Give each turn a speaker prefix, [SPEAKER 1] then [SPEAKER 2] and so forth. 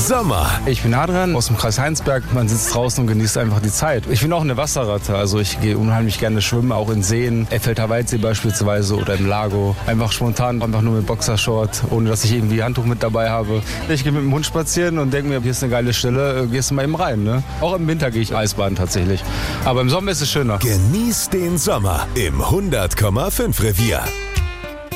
[SPEAKER 1] Sommer.
[SPEAKER 2] Ich bin Adrian aus dem Kreis Heinsberg. Man sitzt draußen und genießt einfach die Zeit. Ich bin auch eine Wasserratte. Also ich gehe unheimlich gerne schwimmen, auch in Seen. Effelder Waldsee beispielsweise oder im Lago. Einfach spontan, einfach nur mit Boxershort, ohne dass ich irgendwie Handtuch mit dabei habe. Ich gehe mit dem Hund spazieren und denke mir, hier ist eine geile Stelle, gehst du mal eben rein. Ne? Auch im Winter gehe ich Eisbaden tatsächlich. Aber im Sommer ist es schöner.
[SPEAKER 1] Genieß den Sommer im 100,5 Revier.